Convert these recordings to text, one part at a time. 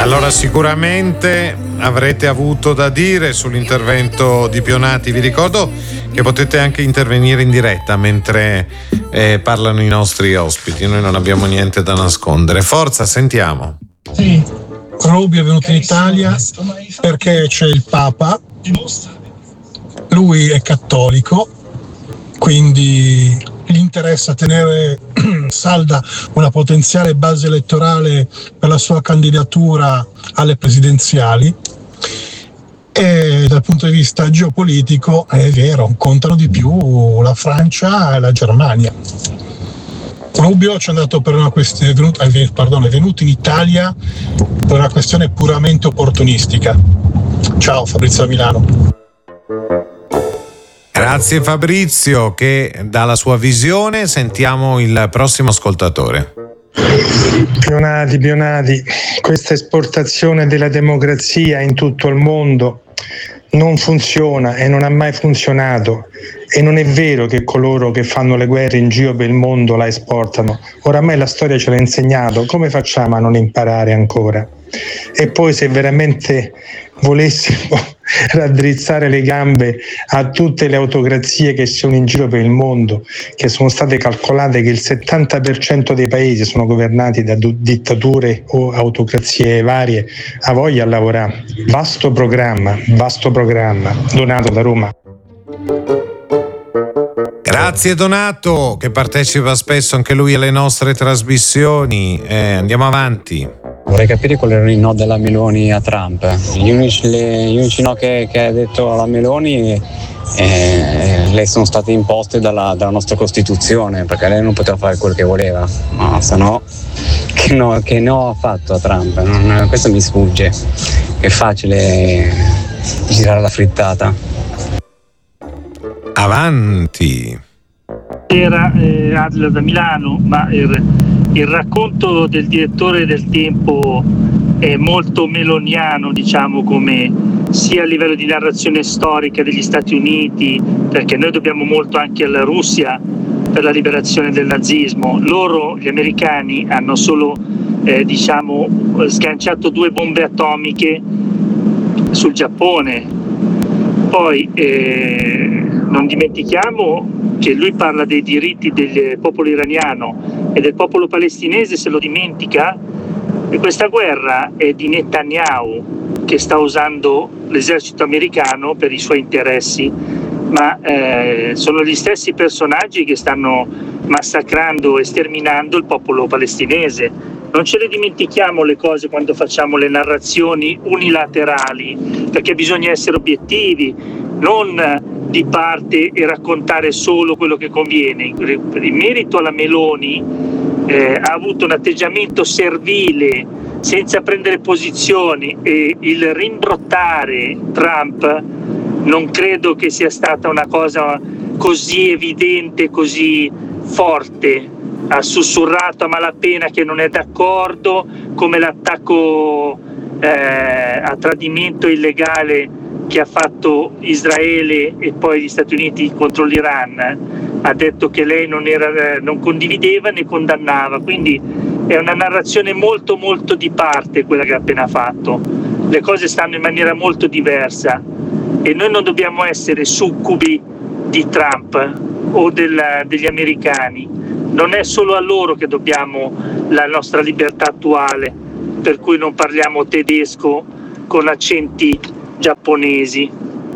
Allora sicuramente avrete avuto da dire sull'intervento di Pionati. Vi ricordo che potete anche intervenire in diretta mentre parlano i nostri ospiti. Noi non abbiamo niente da nascondere. Forza, sentiamo. Sì, Rubio è venuto in Italia perché c'è il Papa, lui è cattolico, quindi gli interessa tenere salda una potenziale base elettorale per la sua candidatura alle presidenziali, e dal punto di vista geopolitico è vero, contano di più la Francia e la Germania. Rubio ci è andato per una questione, è venuto in Italia per una questione puramente opportunistica. Ciao, Fabrizio da Milano. Grazie Fabrizio che dà la sua visione. Sentiamo il prossimo ascoltatore. Pionati, questa esportazione della democrazia in tutto il mondo non funziona e non ha mai funzionato, e non è vero che coloro che fanno le guerre in giro per il mondo la esportano. Oramai la storia ce l'ha insegnato, come facciamo a non imparare ancora? E poi se veramente volessimo raddrizzare le gambe a tutte le autocrazie che sono in giro per il mondo, che sono state calcolate che il 70% dei paesi sono governati da dittature o autocrazie varie, a voglia a lavorare. Vasto programma, Donato da Roma. Grazie Donato, che partecipa spesso anche lui alle nostre trasmissioni. Andiamo avanti. Vorrei capire quali erano i no della Meloni a Trump. Gli unici no che ha detto la Meloni le sono state imposte dalla nostra Costituzione, perché lei non poteva fare quel che voleva, ma se no che no ha fatto a Trump? Questo mi sfugge. È facile girare la frittata. Avanti. Era Adler da Milano, ma il racconto del direttore del Tempo è molto meloniano, diciamo, come sia a livello di narrazione storica degli Stati Uniti, perché noi dobbiamo molto anche alla Russia per la liberazione del nazismo. Loro, gli americani, hanno solo sganciato 2 bombe atomiche sul Giappone. Poi non dimentichiamo che lui parla dei diritti del popolo iraniano e del popolo palestinese, se lo dimentica, e questa guerra è di Netanyahu, che sta usando l'esercito americano per i suoi interessi, ma sono gli stessi personaggi che stanno massacrando e sterminando il popolo palestinese. Non ce le dimentichiamo le cose quando facciamo le narrazioni unilaterali, perché bisogna essere obiettivi, non di parte e raccontare solo quello che conviene. In merito alla Meloni ha avuto un atteggiamento servile, senza prendere posizioni, e il rimbrottare Trump non credo che sia stata una cosa così evidente, così forte. Ha sussurrato a malapena che non è d'accordo, come l'attacco a tradimento illegale che ha fatto Israele e poi gli Stati Uniti contro l'Iran. Ha detto che lei non condivideva né condannava, quindi è una narrazione molto molto di parte quella che ha appena fatto. Le cose stanno in maniera molto diversa e noi non dobbiamo essere succubi di Trump o degli americani. Non è solo a loro che dobbiamo la nostra libertà attuale, per cui non parliamo tedesco con accenti giapponesi.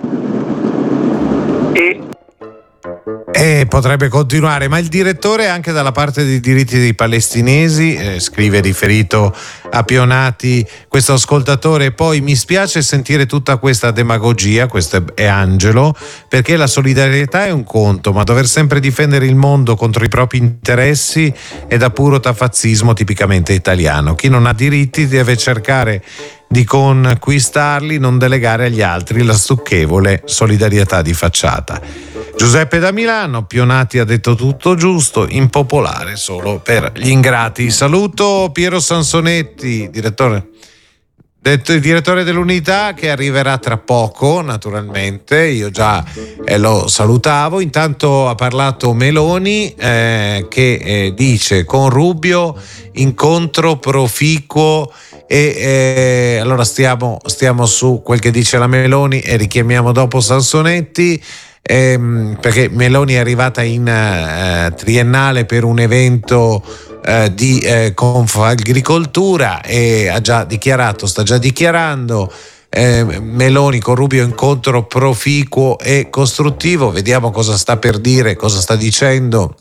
E potrebbe continuare, ma il direttore anche dalla parte dei diritti dei palestinesi, scrive riferito a Pionati questo ascoltatore. Poi mi spiace sentire tutta questa demagogia, questo è Angelo, perché la solidarietà è un conto, ma dover sempre difendere il mondo contro i propri interessi è da puro tafazzismo tipicamente italiano. Chi non ha diritti deve cercare di conquistarli, non delegare agli altri la stucchevole solidarietà di facciata. Giuseppe da Milano, Pionati ha detto tutto giusto, impopolare solo per gli ingrati. Saluto Piero Sansonetti, direttore. detto il direttore dell'Unità, che arriverà tra poco, naturalmente. Io già lo salutavo. Intanto ha parlato Meloni, che dice: con Rubio incontro proficuo. E allora stiamo su quel che dice la Meloni e richiamiamo dopo Sansonetti, perché Meloni è arrivata in triennale per un evento di Confagricoltura e sta già dichiarando Meloni con Rubio incontro proficuo e costruttivo. Vediamo cosa sta per dire, cosa sta dicendo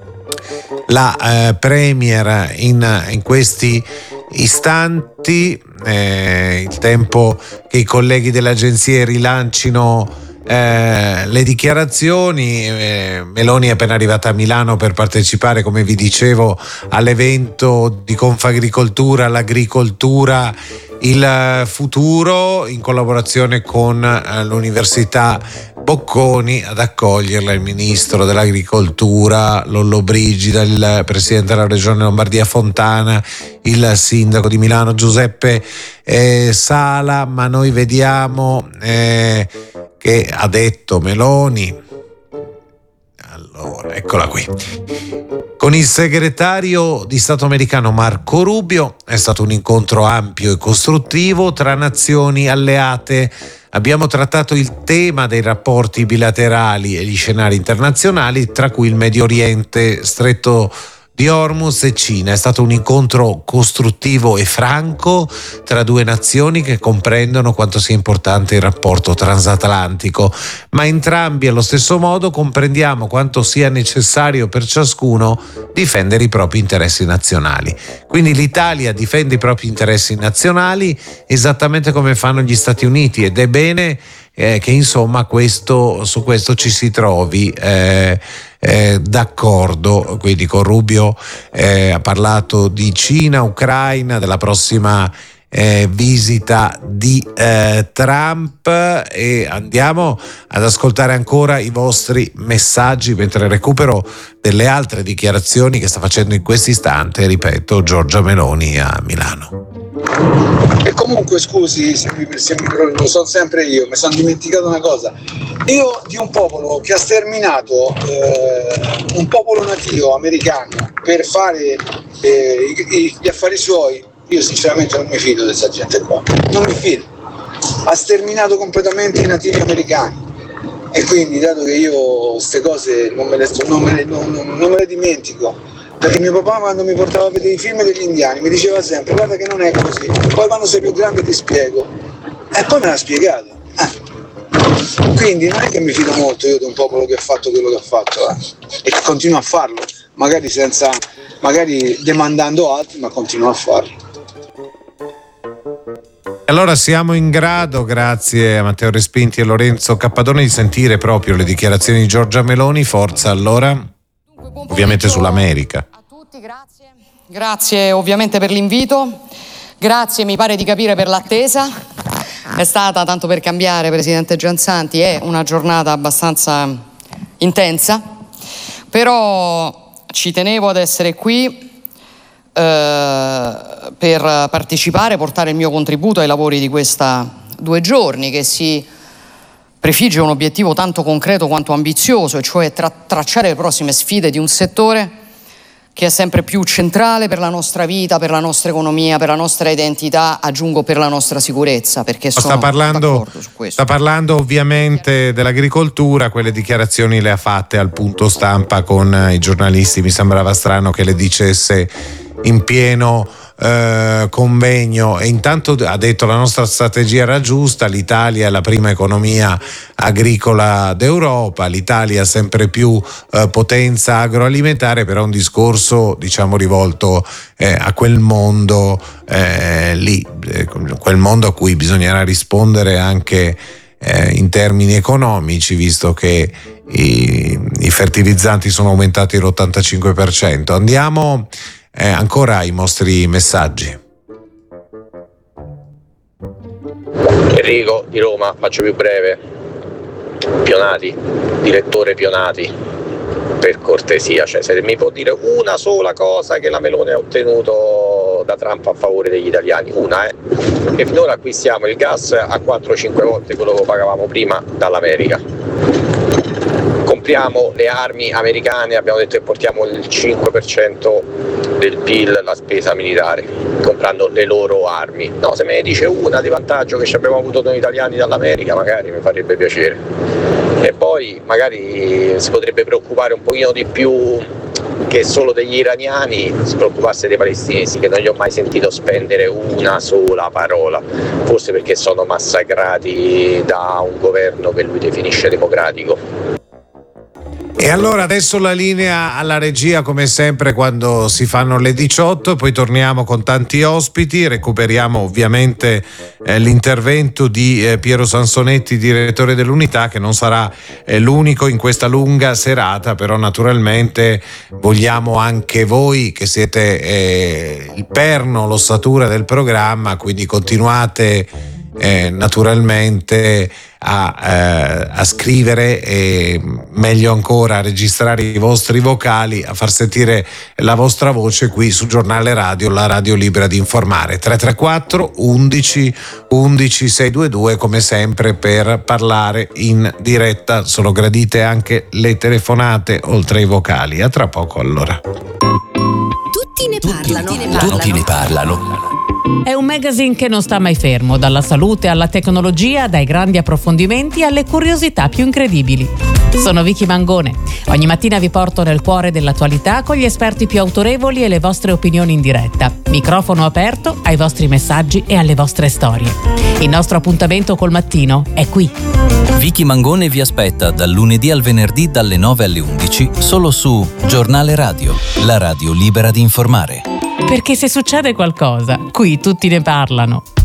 la Premier in questi istanti. Il tempo che i colleghi delle agenzie rilancino le dichiarazioni. Meloni è appena arrivata a Milano per partecipare, come vi dicevo, all'evento di Confagricoltura, l'agricoltura, il futuro, in collaborazione con l'Università Bocconi. Ad accoglierla il ministro dell'agricoltura Lollobrigida, il presidente della regione Lombardia Fontana, il sindaco di Milano Giuseppe Sala. Ma noi vediamo che ha detto Meloni. Allora, eccola qui. Con il segretario di Stato americano Marco Rubio è stato un incontro ampio e costruttivo tra nazioni alleate. Abbiamo trattato il tema dei rapporti bilaterali e gli scenari internazionali, tra cui il Medio Oriente, Stretto di Hormuz e Cina. È stato un incontro costruttivo e franco tra due nazioni che comprendono quanto sia importante il rapporto transatlantico, ma entrambi allo stesso modo comprendiamo quanto sia necessario per ciascuno difendere i propri interessi nazionali. Quindi l'Italia difende i propri interessi nazionali esattamente come fanno gli Stati Uniti, ed è bene che insomma su questo ci si trovi d'accordo. Quindi con Rubio ha parlato di Cina, Ucraina, della prossima visita di Trump, e andiamo ad ascoltare ancora i vostri messaggi mentre recupero delle altre dichiarazioni che sta facendo in questo istante, ripeto, Giorgia Meloni a Milano. E comunque scusi se lo so sempre io, mi sono dimenticato una cosa. Io di un popolo che ha sterminato un popolo nativo americano per fare gli affari suoi, io sinceramente non mi fido di questa gente qua, non mi fido. Ha sterminato completamente i nativi americani, e quindi dato che io queste cose non me le dimentico, perché mio papà quando mi portava a vedere i film degli indiani mi diceva sempre: guarda che non è così, poi quando sei più grande ti spiego, e poi me l'ha spiegato. Quindi non è che mi fido molto io di un popolo che ha fatto quello che ha fatto e che continua a farlo, magari demandando altri, ma continua a farlo. Allora siamo in grado, grazie a Matteo Respinti e Lorenzo Cappadone, di sentire proprio le dichiarazioni di Giorgia Meloni. Forza allora, ovviamente sull'America. A tutti, grazie ovviamente per l'invito, grazie, mi pare di capire, per l'attesa. È stata, tanto per cambiare, Presidente Giansanti, è una giornata abbastanza intensa, però ci tenevo ad essere qui per partecipare, portare il mio contributo ai lavori di questa 2 giorni, che si prefigge un obiettivo tanto concreto quanto ambizioso, e cioè tracciare le prossime sfide di un settore che è sempre più centrale per la nostra vita, per la nostra economia, per la nostra identità, aggiungo per la nostra sicurezza, perché sono d'accordo su questo. Sta parlando ovviamente dell'agricoltura, quelle dichiarazioni le ha fatte al punto stampa con i giornalisti, mi sembrava strano che le dicesse in pieno convegno. E intanto ha detto: la nostra strategia era giusta, l'Italia è la prima economia agricola d'Europa, l'Italia sempre più potenza agroalimentare, però un discorso diciamo rivolto a quel mondo quel mondo a cui bisognerà rispondere anche in termini economici, visto che i fertilizzanti sono aumentati l'85%. Andiamo ancora ai vostri messaggi. Enrico di Roma, faccio più breve. Pionati, direttore Pionati, per cortesia, cioè se mi può dire una sola cosa che la Meloni ha ottenuto da Trump a favore degli italiani. Una è che finora acquistiamo il gas a 4-5 volte quello che pagavamo prima dall'America. Compriamo le armi americane, abbiamo detto che portiamo il 5% del PIL la spesa militare, comprando le loro armi. No, se me ne dice una di vantaggio che ci abbiamo avuto noi italiani dall'America, magari mi farebbe piacere. E poi magari si potrebbe preoccupare un pochino di più che solo degli iraniani, si preoccupasse dei palestinesi, che non li ho mai sentito spendere una sola parola, forse perché sono massacrati da un governo che lui definisce democratico. E allora adesso la linea alla regia, come sempre quando si fanno le 18, poi torniamo con tanti ospiti, recuperiamo ovviamente l'intervento di Piero Sansonetti, direttore dell'Unità, che non sarà l'unico in questa lunga serata, però naturalmente vogliamo anche voi che siete il perno, l'ossatura del programma, quindi continuate naturalmente a scrivere e meglio ancora a registrare i vostri vocali, a far sentire la vostra voce qui su Giornale Radio, la radio libera di informare. 334 11 11 622 come sempre per parlare in diretta. Sono gradite anche le telefonate oltre ai vocali. A tra poco allora. Tutti ne parlano. È un magazine che non sta mai fermo, dalla salute alla tecnologia, dai grandi approfondimenti alle curiosità più incredibili. Sono Vicky Mangone. Ogni mattina vi porto nel cuore dell'attualità con gli esperti più autorevoli e le vostre opinioni in diretta. Microfono aperto ai vostri messaggi e alle vostre storie. Il nostro appuntamento col mattino è qui. Vicky Mangone vi aspetta dal lunedì al venerdì dalle 9 alle 11 solo su Giornale Radio, la radio libera di informare. Perché se succede qualcosa, qui tutti ne parlano.